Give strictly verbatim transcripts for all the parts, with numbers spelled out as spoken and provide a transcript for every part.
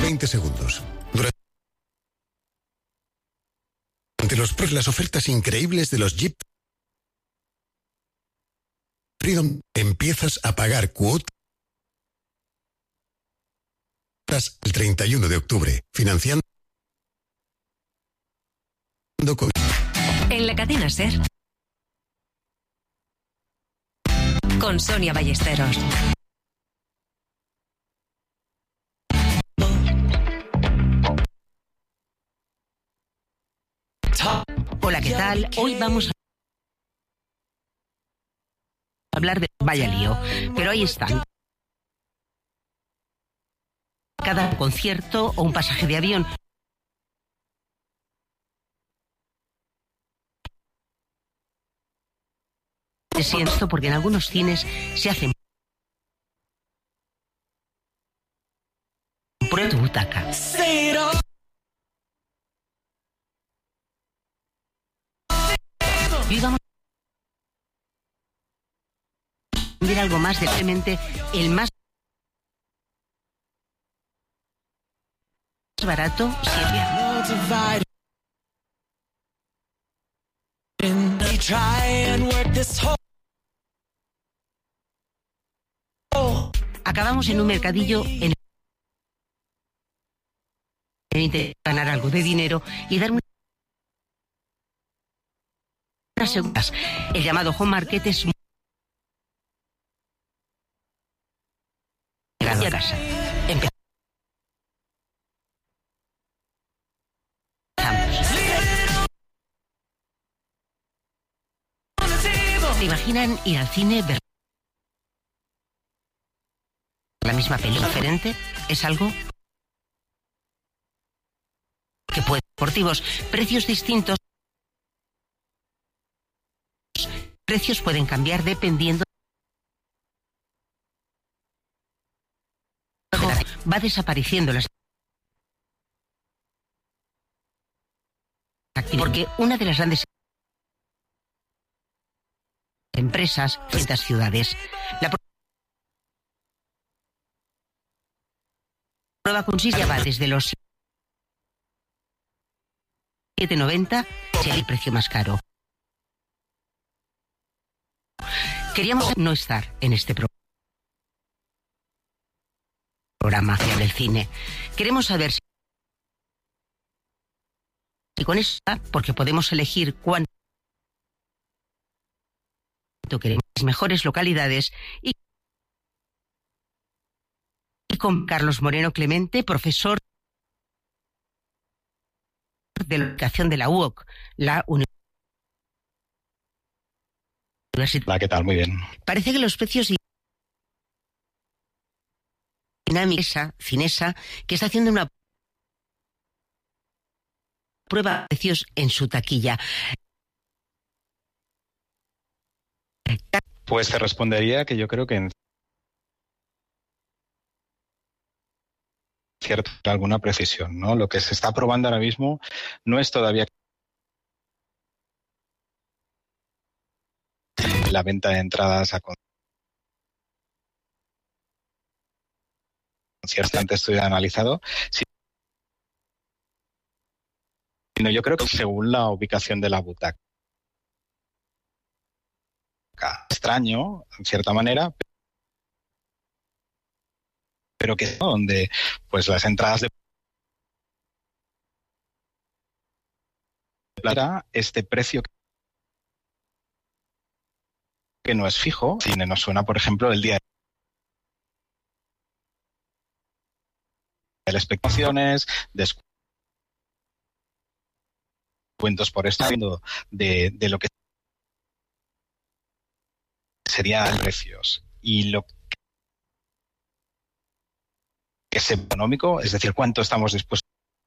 veinte segundos. Durante los pros, las ofertas increíbles de los Jeep Freedom, empiezas a pagar cuotas el treinta y uno de octubre, financiando con... En la cadena SER, con Sonia Ballesteros. Hola, ¿qué tal? Hoy vamos a hablar de vaya lío, pero ahí están. Cada concierto o un pasaje de avión. Siento porque en algunos cines se hacen pruebas de butaca. Y vamos a ver algo más de realmente el más barato, Silvia. Acabamos en un mercadillo en el intentar ganar algo de dinero y dar unas segundas. El llamado home market es muy llegado a casa. Empezamos. ¿Se imaginan ir al cine, ver la misma peli diferente? Es algo que puede deportivos, precios distintos. Precios pueden cambiar dependiendo de la... Va desapareciendo las actividades porque una de las grandes empresas en estas ciudades. La prueba consiste va desde los siete noventa, es el precio más caro. Queríamos no estar en este programa del cine. Queremos saber si y con eso, porque podemos elegir cuánto queremos, las mejores localidades y, y con Carlos Moreno Clemente, profesor de la educación de la U O C, la Universidad. Hola, ¿qué tal? Muy bien. Parece que los precios dinámica Cinesa, que está haciendo una prueba de precios en su taquilla. Pues te respondería que yo creo que en cierta alguna precisión, ¿no? Lo que se está probando ahora mismo no es todavía la venta de entradas a conciertos, antes estudio analizado, sino yo creo que según la ubicación de la butaca. Extraño, en cierta manera, pero que es donde pues las entradas de plata, este precio que no es fijo, cine nos suena, por ejemplo, el día de las expectaciones, descuentos por estar viendo de, de lo que serían precios y lo que es económico, es decir, cuánto estamos dispuestos.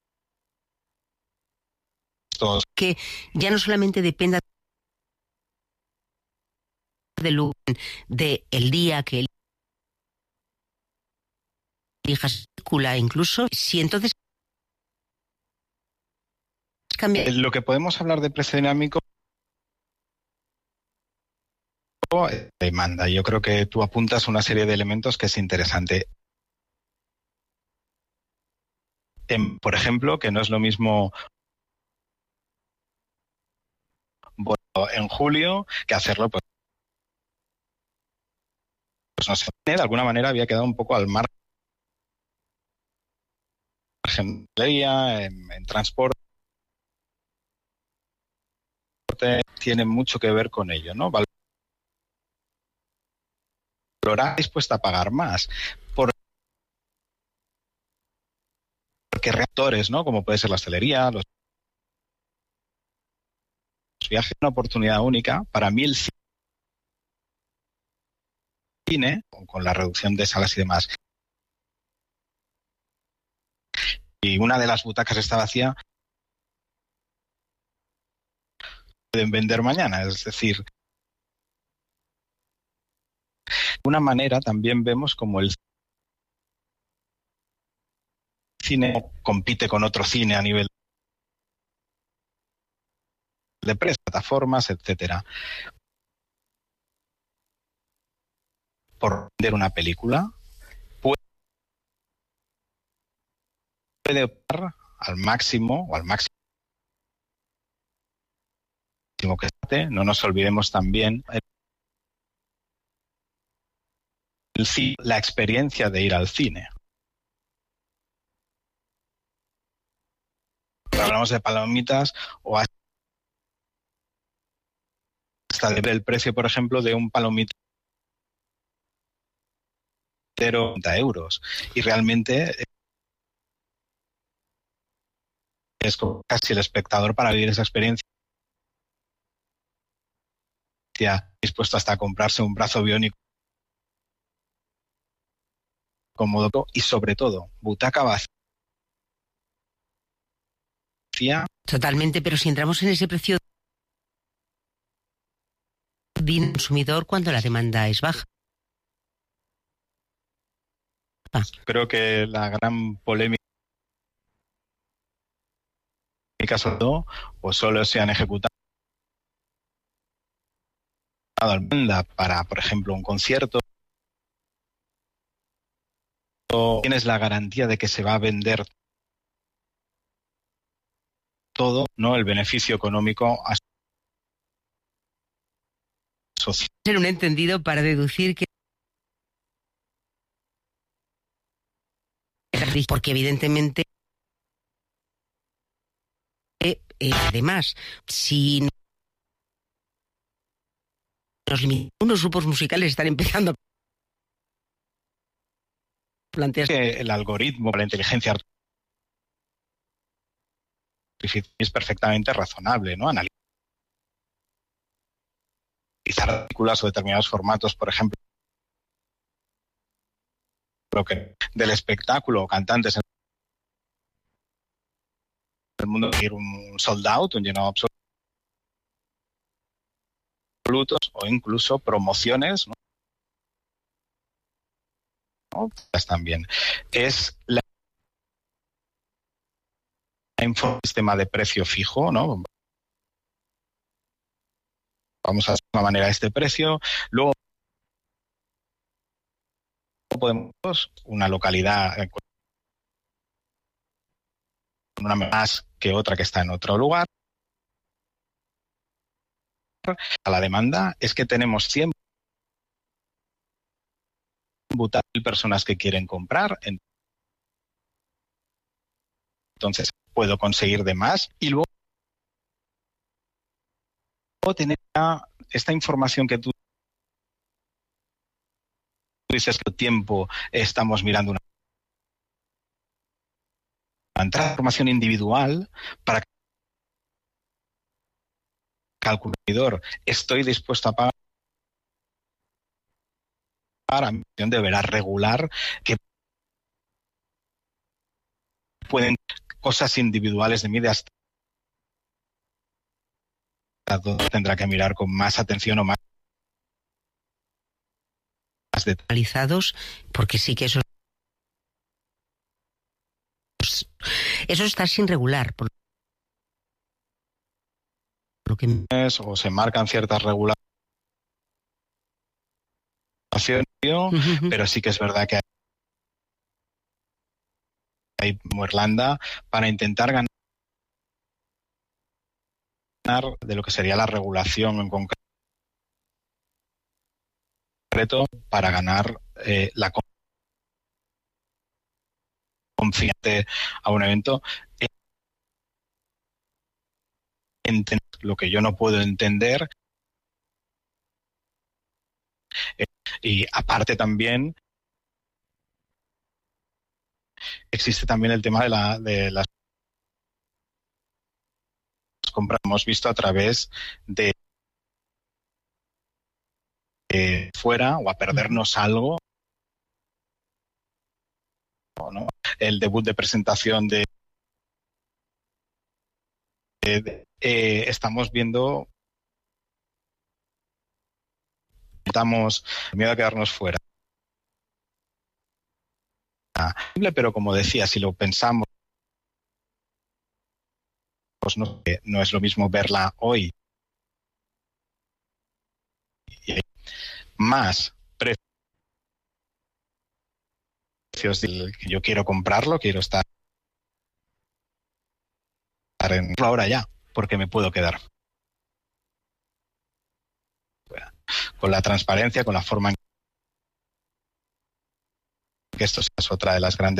Que ya no solamente dependa del de el día que elijas película, incluso si entonces cambia. Lo que podemos hablar de precio dinámico demanda. Yo creo que tú apuntas una serie de elementos que es interesante. en, por ejemplo, que no es lo mismo en julio que hacerlo, pues, pues no sé, de alguna manera había quedado un poco al margen en, en transporte, tiene mucho que ver con ello, ¿no? Valorar dispuesta a pagar más por porque reactores, ¿no? Como puede ser la hostelería, los viajes, una oportunidad única. Para mí el cine, con la reducción de salas y demás, y una de las butacas está vacía, pueden vender mañana, es decir, de una manera también vemos como el cine compite con otro cine a nivel de precios, plataformas, etcétera. Por vender una película, puede optar al máximo o al máximo que esté. No nos olvidemos también el cine, la experiencia de ir al cine. Hablamos de palomitas o hasta de ver el precio, por ejemplo, de un palomitero treinta euros. Y realmente es casi el espectador para vivir esa experiencia dispuesto hasta a comprarse un brazo biónico cómodo y sobre todo butaca vacía. Totalmente, pero si entramos en ese precio del consumidor cuando la demanda es baja. Ah. Creo que la gran polémica sobre todo, o solo se han ejecutado para, por ejemplo, un concierto, o tienes la garantía de que se va a vender todo, ¿no? El beneficio económico social. Ser un entendido para deducir que porque evidentemente eh, además si nos limitamos, unos grupos musicales están empezando a plantear que el algoritmo, la inteligencia artificial es perfectamente razonable, ¿no? Analizar películas o determinados formatos, por ejemplo, lo que del espectáculo o cantantes en el mundo, ir un sold out, un llenado absoluto, o incluso promociones, ¿no? ¿No? También es la un sistema de precio fijo, ¿no? Vamos a hacer de una manera este precio, luego podemos una localidad una más que otra que está en otro lugar. A la demanda es que tenemos cien personas que quieren comprar, entonces puedo conseguir de más y luego tener esta información que tú dices que tiempo estamos mirando una transformación individual para calculador. Estoy dispuesto a pagar a mi deberá regular que pueden cosas individuales de mí de hasta tendrá que mirar con más atención o más detallizados, porque sí que eso eso está sin regular por lo que es, o se marcan ciertas regulaciones, uh-huh. Pero sí que es verdad que como Irlanda para intentar ganar de lo que sería la regulación en concreto para ganar eh, la confianza a un evento. Entender lo que yo no puedo entender eh, y aparte también existe también el tema de, la, de las compras que hemos visto a través de, de fuera o a perdernos algo, ¿no? El debut de presentación de, de, de eh, estamos viendo estamos miedo a quedarnos fuera, pero como decía, si lo pensamos, pues no, no es lo mismo verla hoy y más precios del que yo quiero comprarlo, quiero estar en ahora ya, porque me puedo quedar con la transparencia, con la forma en que esto es otra de las grandes